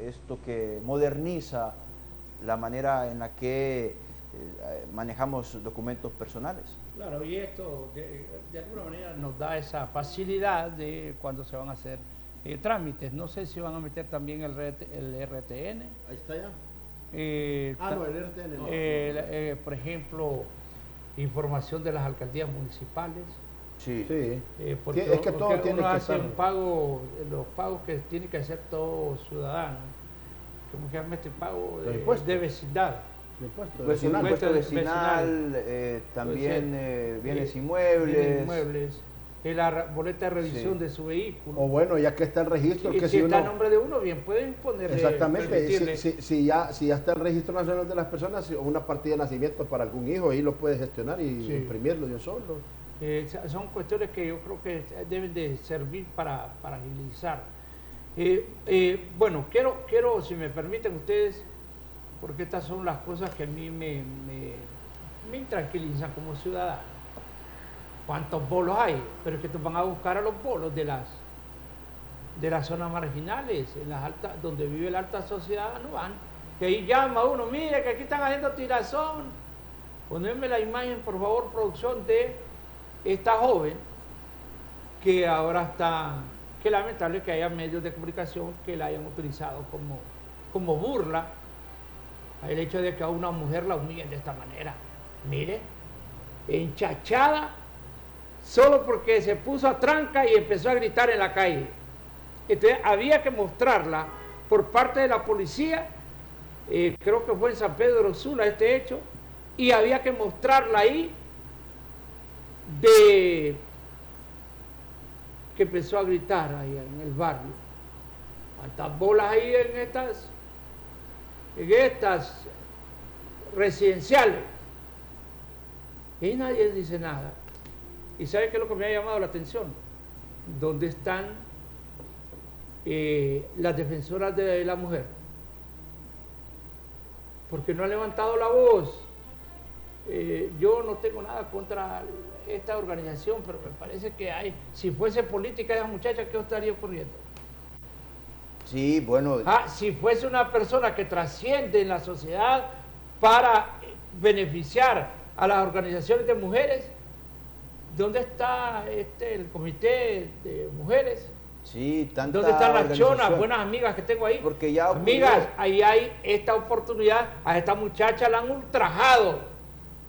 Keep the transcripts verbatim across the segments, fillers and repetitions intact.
esto que moderniza la manera en la que eh, manejamos documentos personales. Claro, y esto de, de alguna manera nos da esa facilidad de cuando se van a hacer eh, trámites. No sé si van a meter también el, el R T N. Ahí está ya. Eh, ah, no, el R T N no. Eh, eh, por ejemplo, información de las alcaldías municipales. Sí. sí. Eh, porque es que todo porque tiene uno que hace estar... un pago, los pagos que tiene que hacer todo ciudadano, como que este pago de, de vecindad. Impuesto vecinal, impuesto vecinal, vecinal. Eh, también eh, bienes eh, inmuebles. Bienes inmuebles. Eh, la boleta de revisión sí. de su vehículo. O bueno, ya que está el registro, sí, que si si está uno... a nombre de uno, bien, pueden ponerle... Exactamente, si, si, si, ya, si ya está el registro nacional de las personas, o una partida de nacimiento para algún hijo, ahí lo puede gestionar y sí. imprimirlo de un solo. Eh, son cuestiones que yo creo que deben de servir para, para agilizar. Eh, eh, bueno, quiero, quiero, si me permiten ustedes, porque estas son las cosas que a mí me, me, me intranquilizan como ciudadano. ¿Cuántos bolos hay? Pero es que te van a buscar a los bolos de las de las zonas marginales, en las altas, donde vive la alta sociedad, no van. Que ahí llama uno, mire que aquí están haciendo tirazón. Ponerme la imagen, por favor, producción, de esta joven que ahora está, que lamentable que haya medios de comunicación que la hayan utilizado como, como burla. El hecho de que a una mujer la humillen de esta manera. Mire, enchachada, solo porque se puso a tranca y empezó a gritar en la calle. Entonces había que mostrarla por parte de la policía, eh, creo que fue en San Pedro Sula este hecho, y había que mostrarla ahí de que empezó a gritar ahí en el barrio. ¿Cuántas bolas hay en estas, en estas residenciales? Y nadie dice nada. ¿Y sabe qué es lo que me ha llamado la atención? ¿Dónde están eh, las defensoras de la mujer? Porque no han levantado la voz. Eh, yo no tengo nada contra esta organización, pero me parece que hay, si fuese política esa muchacha, ¿qué estaría ocurriendo? Sí, bueno. Ah, si fuese una persona que trasciende en la sociedad para beneficiar a las organizaciones de mujeres, ¿dónde está este, el comité de mujeres? Sí, tanta ¿Dónde están las chonas, buenas amigas que tengo ahí? Porque ya ocurrió. Amigas, ahí hay esta oportunidad, a esta muchacha la han ultrajado.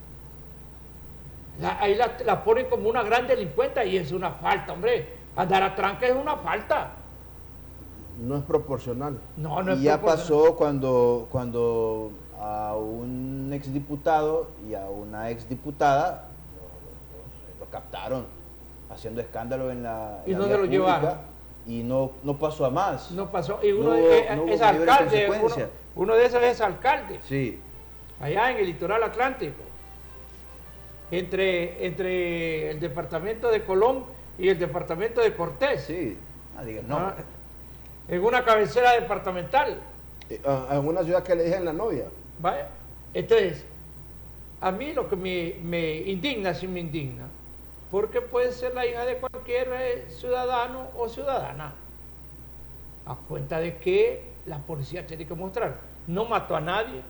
La, ahí la, la ponen como una gran delincuente y es una falta, hombre. Andar a tranca es una falta. No es proporcional. No, no es y ya proporcional. pasó cuando, cuando a un exdiputado y a una exdiputada lo, lo, lo captaron haciendo escándalo en la, ¿Y en la dónde lo vía llevaron? pública, y no, no pasó a más. No pasó. Y uno No de, hubo- eh, no hubo es mayores alcalde, uno, consecuencias. uno de esos es alcalde, Sí, allá en el litoral atlántico, entre, entre el departamento de Colón y el departamento de Cortés, sí. Ah, diga, no. ah, en una cabecera departamental. Eh, a- En una ciudad que le dije la novia. ¿Vale? Entonces, a mí lo que me, me indigna, sí me indigna, porque puede ser la hija de cualquier eh, ciudadano o ciudadana, a cuenta de que la policía tiene que mostrar. No mató a nadie,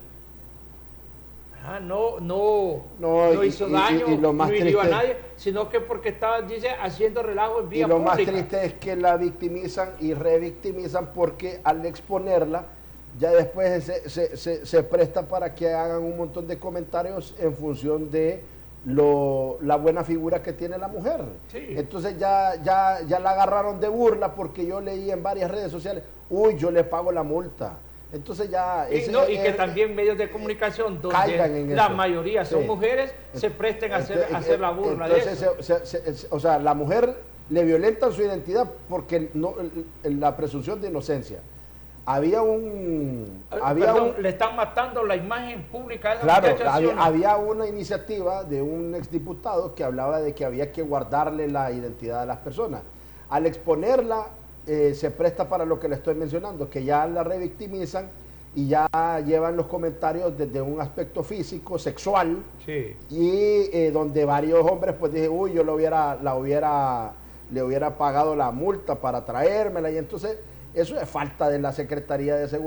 ah, no, no, No, no y- hizo y- daño, y lo más no hirió a triste- nadie, sino que porque estaba, dice, haciendo relajo en Y vía lo más pública. triste es que la victimizan y revictimizan porque al exponerla, ya después se, se, se, se presta para que hagan un montón de comentarios en función de lo, la buena figura que tiene la mujer. Sí. Entonces ya, ya, ya la agarraron de burla porque yo leí en varias redes sociales, uy, yo le pago la multa. Entonces ya... Y, ese no, y es- que también medios de comunicación caigan donde en la eso. mayoría son Sí. mujeres se presten a hacer, Entonces, a hacer la burla de entonces, eso. se- se- se- o sea, la mujer le violentan su identidad porque no, la presunción de inocencia. Había un... Eh, había Perdón, un le están matando la imagen pública de esa claro, muchacha, ¿sí o había, no? había una iniciativa de un exdiputado que hablaba de que había que guardarle la identidad a las personas. Al exponerla, eh, se presta para lo que le estoy mencionando, que ya la revictimizan y ya llevan los comentarios desde un aspecto físico, sexual, Sí. y eh, donde varios hombres pues dije, uy, yo lo hubiera, la hubiera, le hubiera pagado la multa para traérmela, y entonces eso es falta de la Secretaría de Seguridad.